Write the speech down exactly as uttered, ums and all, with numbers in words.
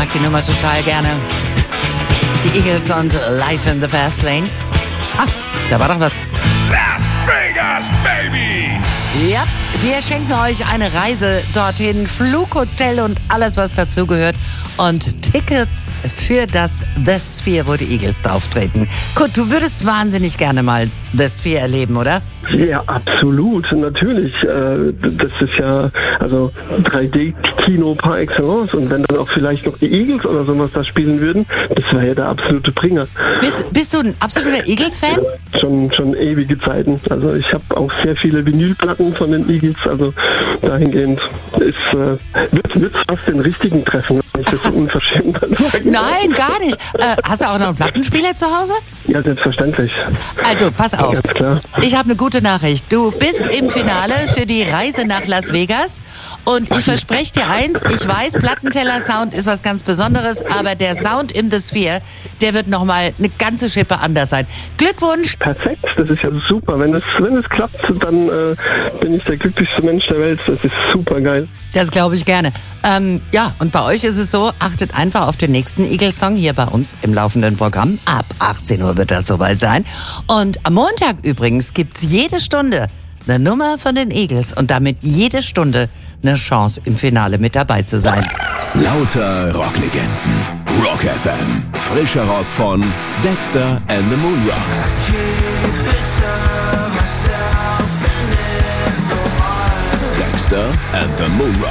mag die Nummer total gerne. Die Eagles und Live in the Fast Lane. Ah, da war doch was. Las Vegas, baby! Ja, wir schenken euch eine Reise dorthin, Flughotel und alles, was dazugehört. Und Tickets für das The Sphere, wo die Eagles drauftreten. Kurt, du würdest wahnsinnig gerne mal The Sphere erleben, oder? Ja, absolut, natürlich. Das ist ja also drei D-Kino par excellence. Und wenn dann auch vielleicht noch die Eagles oder sowas da spielen würden, das wäre ja der absolute Bringer. Bist, bist du ein absoluter Eagles-Fan? Schon, schon ewige Zeiten. Also ich habe auch sehr viele Vinylplatten von den Eagles. Also dahingehend ist, äh, wird, wird fast den richtigen treffen, wenn ich das so unverschämt sage. Nein, gar nicht. Äh, hast du auch noch einen Plattenspieler zu Hause? Ja, selbstverständlich. Also, pass auf. Ganz klar. Ich habe eine gute Nachricht. Du bist im Finale für die Reise nach Las Vegas. Und ich verspreche dir eins, ich weiß, Plattenteller-Sound ist was ganz Besonderes, aber der Sound im The Sphere, der wird nochmal eine ganze Schippe anders sein. Glückwunsch! Perfekt, das ist ja super. Wenn es wenn es klappt, dann äh, bin ich der glücklichste Mensch der Welt. Das ist super geil. Das glaube ich gerne. Ähm, ja, und bei euch ist es so, achtet einfach auf den nächsten Eagles-Song hier bei uns im laufenden Programm. Ab achtzehn Uhr wird das soweit sein. Und am Montag übrigens gibt's jede Stunde eine Nummer von den Eagles und damit jede Stunde eine Chance, im Finale mit dabei zu sein. Lauter Rocklegenden. Rock F M. Frischer Rock von Dexter and the Moonrocks. Dexter and the Moonrocks.